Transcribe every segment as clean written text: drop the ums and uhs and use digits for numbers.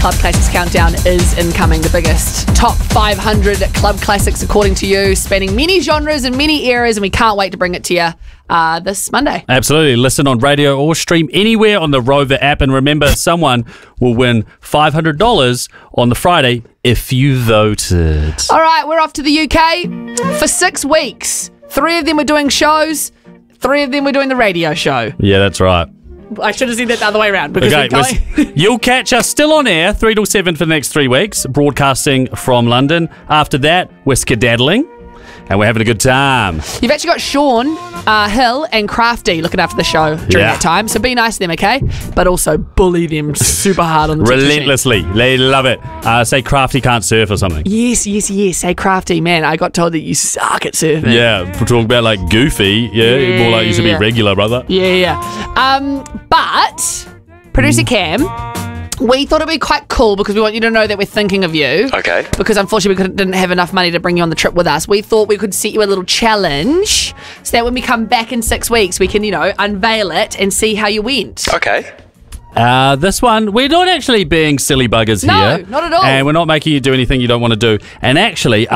Club Classics Countdown is incoming. The biggest top 500 club classics according to you, spanning many genres and many eras, and we can't wait to bring it to you this Monday. Absolutely. Listen on radio or stream anywhere on the Rover app. And remember, someone will win $500 on the Friday if you voted. All right, we're off to the UK for 6 weeks. 3 of them were doing shows, 3 of them were doing the radio show. Yeah, that's right. I should have said that the other way around. Because You'll catch us still on air 3 till 7 for the next 3 weeks, broadcasting from London. After that, we're skedaddling. And we're having a good time. You've actually got Sean Hill and Crafty looking after the show during that time. So be nice to them, okay? But also bully them super hard on the relentlessly. They love it. Say Crafty can't surf or something. Yes. Say Crafty. Man, I got told that you suck at surfing. Yeah, we're talking about like goofy. Yeah, more like you should be regular, brother. Yeah. But producer Cam, we thought it'd be quite cool because we want you to know that we're thinking of you. Okay. Because unfortunately we didn't have enough money to bring you on the trip with us. We thought we could set you a little challenge so that when we come back in 6 weeks, we can, unveil it and see how you went. Okay. This one, we're not actually being silly buggers here. No, not at all. And we're not making you do anything you don't want to do. And actually,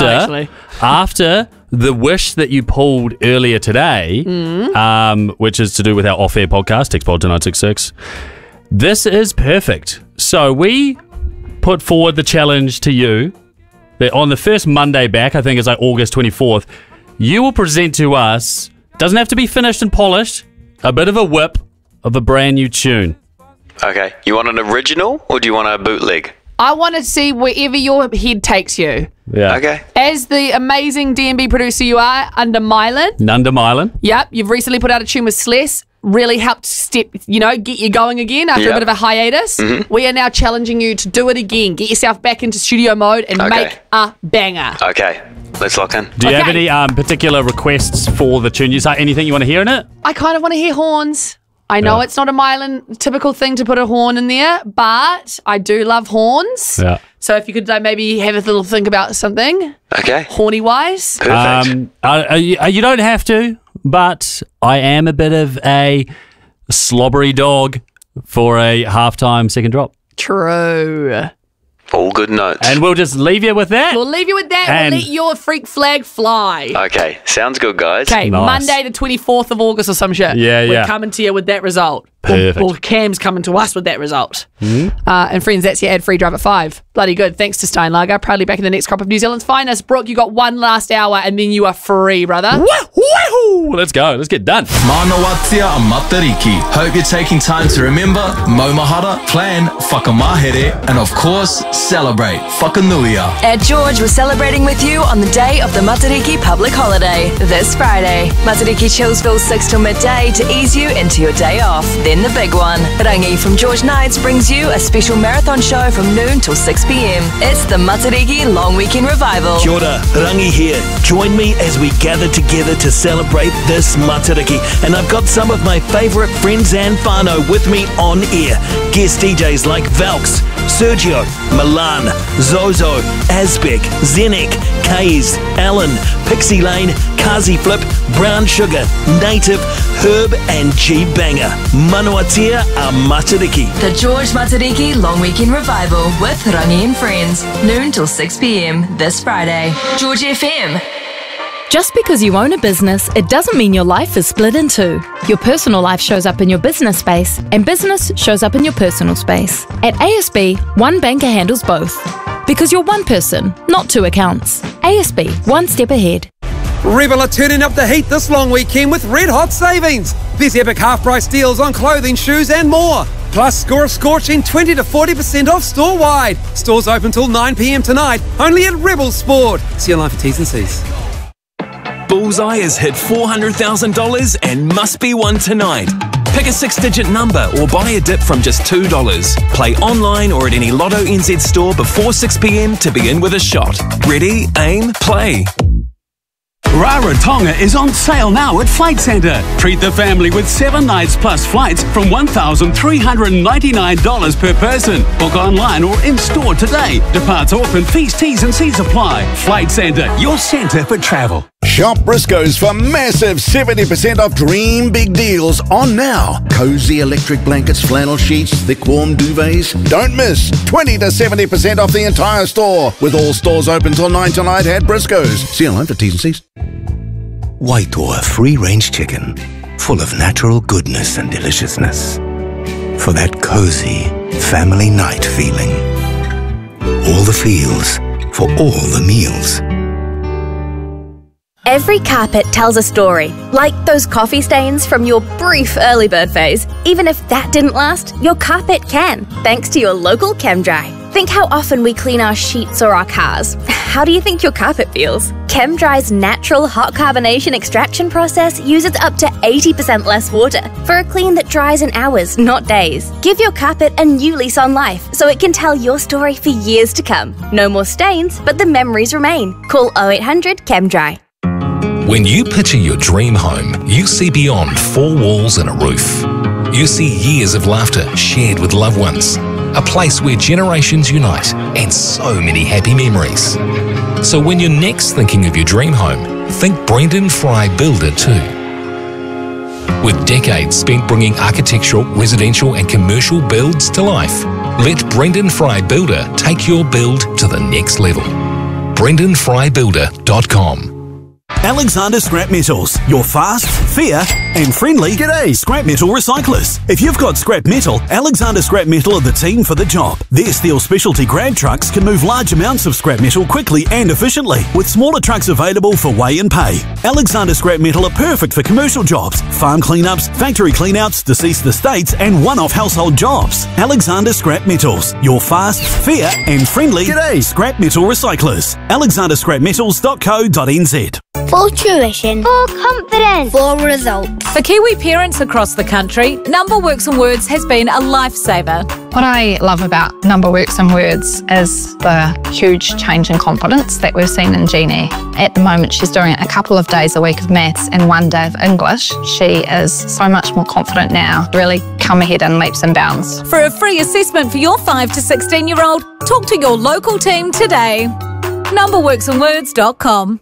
after the wish that you pulled earlier today, which is to do with our off-air podcast, text pod to 966, this is perfect. So we put forward the challenge to you that on the first Monday back, I think it's like August 24th, you will present to us, doesn't have to be finished and polished, a bit of a whip of a brand new tune. Okay. You want an original or do you want a bootleg? I want to see wherever your head takes you. Yeah. Okay. As the amazing DMB producer you are, Under Mylan. Yep. You've recently put out a tune with Sless. Really helped get you going again after a bit of a hiatus. We are now challenging you to do it again. Get yourself back into studio mode and make a banger. Okay. Let's lock in. Do you have any particular requests for the tune? Is there anything you want to hear in it? I kind of want to hear horns. I know it's not a Mylan typical thing to put a horn in there, but I do love horns. Yeah. So if you could maybe have a little think about something. Okay. Horny-wise. Perfect. You don't have to, but I am a bit of a slobbery dog for a halftime second drop. True. All good notes. And we'll just leave you with that. We'll leave you with that and let your freak flag fly. Okay. Sounds good, guys. Okay, nice. Monday the 24th of August or some shit. Yeah. We're coming to you with that result. Perfect. Or Cam's coming to us with that result. And friends, that's your ad-free drive at 5. Bloody good. Thanks to Steinlager. Proudly back in the next crop of New Zealand's finest. Brooke, you got one last hour and then you are free, brother. Woohoo! Let's go. Let's get done. Manawatia a Matariki. Hope you're taking time to remember, Maumahara, plan, whakamahere, and of course, celebrate. Whakanuia. At George, we're celebrating with you on the day of the Matariki public holiday, this Friday. Matariki Chillsville 6 till midday to ease you into your day off. Then the big one. Rangi from George Nights brings you a special marathon show from noon till 6 p.m. It's the Matariki Long Weekend Revival. Kia ora, Rangi here. Join me as we gather together to celebrate this Matariki. And I've got some of my favourite friends and whānau with me on air. Guest DJs like Valks, Sergio, Milan, Zozo, Azbek, Zenek, Kays, Alan, Pixie Lane, Kazi Flip, Brown Sugar, Native, Herb and G-Banger. Manawatia a Matariki. The George Matariki Long Weekend Revival with Rangi and Friends. Noon till 6 p.m. this Friday. George FM. Just because you own a business, it doesn't mean your life is split in two. Your personal life shows up in your business space, and business shows up in your personal space. At ASB, one banker handles both. Because you're one person, not two accounts. ASB, one step ahead. Rebel are turning up the heat this long weekend with red hot savings. There's epic half-price deals on clothing, shoes and more. Plus, score a scorching 20 to 40% off store-wide. Stores open till 9 p.m. tonight, only at Rebel Sport. See you online for T's and C's. Bullseye has hit $400,000 and must be won tonight. Pick a 6-digit number or buy a dip from just $2. Play online or at any Lotto NZ store before 6 p.m. to begin with a shot. Ready, aim, play. Rarotonga is on sale now at Flight Centre. Treat the family with 7 nights plus flights from $1,399 per person. Book online or in-store today. Departs off and fees, T's and C's apply. Flight Centre, your centre for travel. Shop Briscoe's for massive 70% off dream big deals on now. Cozy electric blankets, flannel sheets, thick warm duvets. Don't miss 20 to 70% off the entire store, with all stores open till 9 tonight at Briscoe's. See online for T's and C's. Waitoa free-range chicken, full of natural goodness and deliciousness. For that cozy family night feeling. All the feels for all the meals. Every carpet tells a story, like those coffee stains from your brief early bird phase. Even if that didn't last, your carpet can, thanks to your local ChemDry. Think how often we clean our sheets or our cars. How do you think your carpet feels? ChemDry's natural hot carbonation extraction process uses up to 80% less water for a clean that dries in hours, not days. Give your carpet a new lease on life so it can tell your story for years to come. No more stains, but the memories remain. Call 0800 ChemDry. When you picture your dream home, you see beyond 4 walls and a roof. You see years of laughter shared with loved ones, a place where generations unite, and so many happy memories. So when you're next thinking of your dream home, think Brendan Fry Builder too. With decades spent bringing architectural, residential and commercial builds to life, let Brendan Fry Builder take your build to the next level. BrendanFryBuilder.com. Alexander Scrap Metals, your fast, fair and friendly G'day scrap metal recyclers. If you've got scrap metal, Alexander Scrap Metal are the team for the job. Their steel specialty grab trucks can move large amounts of scrap metal quickly and efficiently, with smaller trucks available for weigh and pay. Alexander Scrap Metal are perfect for commercial jobs, farm cleanups, factory cleanouts, deceased estates and one-off household jobs. Alexander Scrap Metals, your fast, fair and friendly G'day scrap metal recyclers. alexanderscrapmetals.co.nz. For tuition, for confidence, for results. For Kiwi parents across the country, Number Works and Words has been a lifesaver. What I love about Number Works and Words is the huge change in confidence that we've seen in Jeannie. At the moment, she's doing a couple of days a week of maths and 1 day of English. She is so much more confident now, really come ahead in leaps and bounds. For a free assessment for your 5 to 16-year-old, talk to your local team today. NumberWorksandWords.com.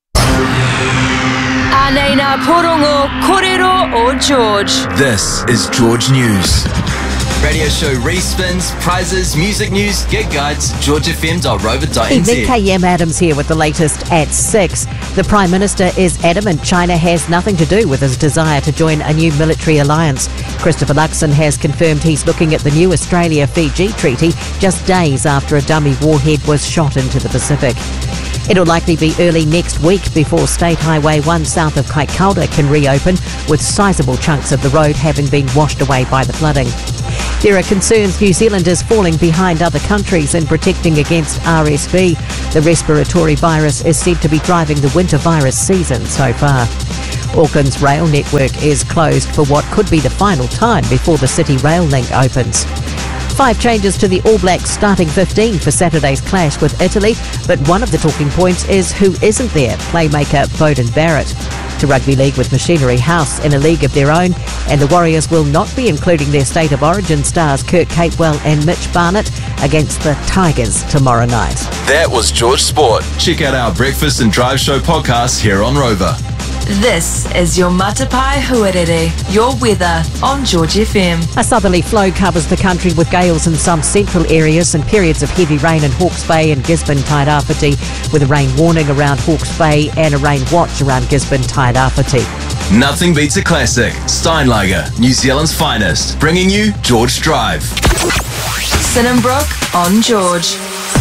Anena Porongo Korero o George. This is George News. Radio show respins, prizes, music news, gig guides, georgefm.rover.nz. Evening, KM Adams here with the latest at 6. The Prime Minister is adamant China has nothing to do with his desire to join a new military alliance. Christopher Luxon has confirmed he's looking at the new Australia-Fiji treaty just days after a dummy warhead was shot into the Pacific. It'll likely be early next week before State Highway 1 south of Kaikoura can reopen, with sizable chunks of the road having been washed away by the flooding. There are concerns New Zealand is falling behind other countries in protecting against RSV. The respiratory virus is said to be driving the winter virus season so far. Auckland's rail network is closed for what could be the final time before the City Rail link opens. 5 changes to the All Blacks starting 15 for Saturday's clash with Italy, but one of the talking points is who isn't there, playmaker Beauden Barrett. To Rugby League with Machinery House in a league of their own, and the Warriors will not be including their State of Origin stars Kurt Capewell and Mitch Barnett against the Tigers tomorrow night. That was George Sport. Check out our Breakfast and Drive Show podcast here on Rover. This is your Matapai Huarere, your weather on George FM. A southerly flow covers the country with gales in some central areas and periods of heavy rain in Hawke's Bay and Gisborne Tairāwhiti, with a rain warning around Hawke's Bay and a rain watch around Gisborne Tairāwhiti. Nothing beats a classic. Steinlager, New Zealand's finest, bringing you George Drive. Sinnenbrook on George.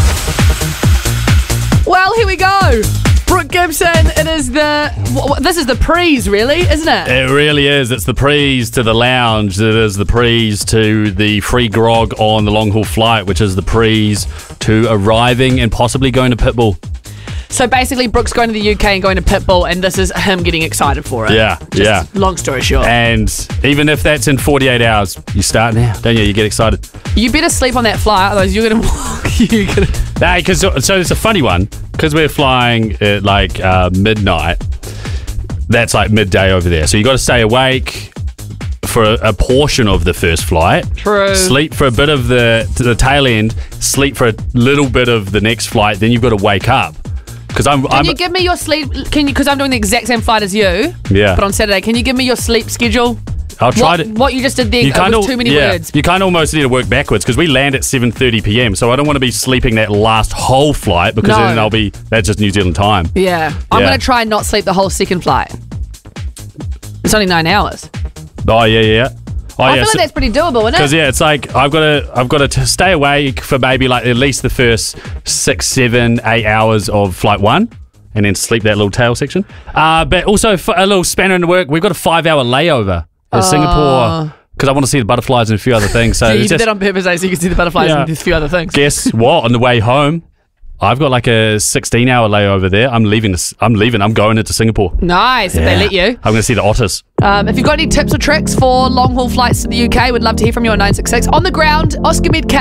Well, here we go. Brooke Gibson, this is the prees, really, isn't it? It really is. It's the prees to the lounge. It is the prees to the free grog on the long haul flight, which is the prees to arriving and possibly going to Pitbull. So basically, Brooke's going to the UK and going to Pitbull, and this is him getting excited for it. Yeah. Long story short. And even if that's in 48 hours, you start now, don't you? You get excited. You better sleep on that flight, otherwise you're going to walk. So it's a funny one, because we're flying at like midnight. That's like midday over there. So you got to stay awake for a portion of the first flight. True. Sleep for a bit of the tail end. Sleep for a little bit of the next flight. Then you've got to wake up. Can you give me your sleep? Because I'm doing the exact same flight as you. Yeah. But on Saturday, can you give me your sleep schedule? I'll try to. What you just did there was too many words. You kind of almost need to work backwards because we land at 7:30 p.m. So I don't want to be sleeping that last whole flight because then that's just New Zealand time. Yeah. I'm going to try and not sleep the whole second flight. It's only 9 hours. Oh, yeah. I feel like that's pretty doable, isn't it? Because it's like I've got to stay awake for maybe like at least the first 6, 7, 8 hours of flight 1, and then sleep that little tail section. But also a little spanner in the work. We've got a 5-hour layover in Singapore because I want to see the butterflies and a few other things. So you did that on purpose, so you can see the butterflies and a few other things. Guess what? On the way home, I've got like a 16-hour layover there. I'm leaving. I'm going into Singapore. Nice. If they let you. I'm going to see the otters. If you've got any tips or tricks for long-haul flights to the UK, we'd love to hear from you on 966. On the ground, Oscar Med